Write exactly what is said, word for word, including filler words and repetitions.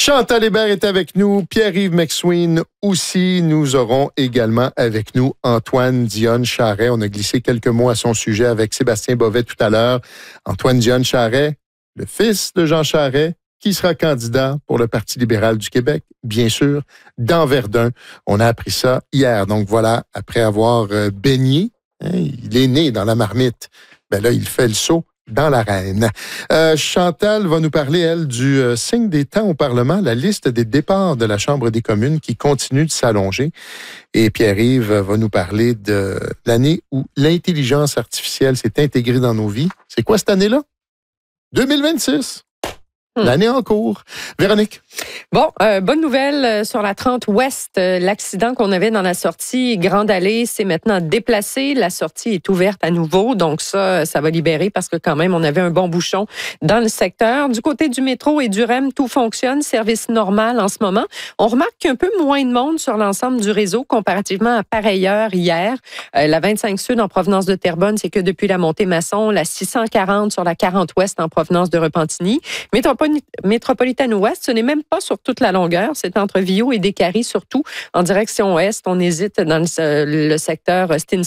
Chantal Hébert est avec nous, Pierre-Yves McSween aussi. Nous aurons également avec nous Antoine Dionne-Charret. On a glissé quelques mots à son sujet avec Sébastien Bovet tout à l'heure. Antoine Dionne-Charret, le fils de Jean Charest, qui sera candidat pour le Parti libéral du Québec, bien sûr, dans Verdun. On a appris ça hier. Donc voilà, après avoir baigné, hein, il est né dans la marmite. Ben là, il fait le saut dans l'arène. Euh, Chantal va nous parler, elle, du euh, signe des temps au Parlement, la liste des départs de la Chambre des communes qui continue de s'allonger. Et Pierre-Yves va nous parler de l'année où l'intelligence artificielle s'est intégrée dans nos vies. C'est quoi cette année-là? deux mille vingt-six. Hmm. L'année en cours. Véronique. Bon, euh, bonne nouvelle euh, sur la trente Ouest. Euh, l'accident qu'on avait dans la sortie Grande Allée s'est maintenant déplacé. La sortie est ouverte à nouveau. Donc ça, ça va libérer parce que quand même, on avait un bon bouchon dans le secteur. Du côté du métro et du R E M, tout fonctionne. Service normal en ce moment. On remarque qu'il y a un peu moins de monde sur l'ensemble du réseau comparativement à pareille heure hier. Euh, la vingt-cinq Sud en provenance de Terrebonne, c'est que depuis la montée Masson, la six cent quarante sur la quarante Ouest en provenance de Repentigny. Métropole Métropolitaine Ouest, ce n'est même pas sur toute la longueur. C'est entre Viau et Descaries, surtout en direction ouest. On hésite dans le, le secteur Stinson.